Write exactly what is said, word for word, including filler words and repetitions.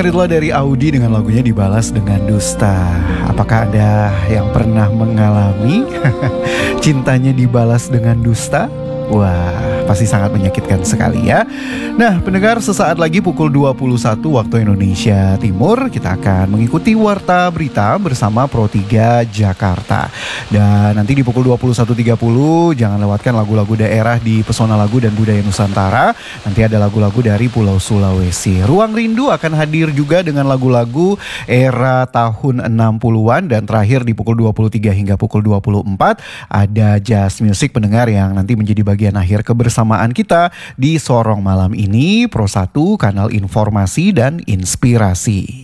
pendengar, itulah dari Audi dengan lagunya Dibalas Dengan Dusta. Apakah Anda yang pernah mengalami cintanya dibalas dengan dusta? Wah, pasti sangat menyakitkan sekali ya. Nah, pendengar, sesaat lagi pukul dua puluh satu waktu Indonesia Timur kita akan mengikuti Warta Berita bersama Pro tiga Jakarta. Dan nanti di pukul dua puluh satu tiga puluh jangan lewatkan lagu-lagu daerah di Pesona Lagu dan Budaya Nusantara. Nanti ada lagu-lagu dari Pulau Sulawesi. Ruang Rindu akan hadir juga dengan lagu-lagu era tahun enam puluhan. Dan terakhir di pukul dua puluh tiga hingga pukul dua puluh empat ada jazz music, pendengar, yang nanti menjadi bagian akhir kebersamaan kita di Sorong malam ini. Pro satu, kanal informasi dan inspirasi.